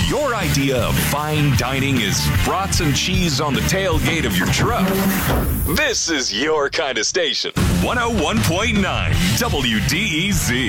If your idea of fine dining is brats and cheese on the tailgate of your truck, this is your kind of station. 101.9 WDEZ.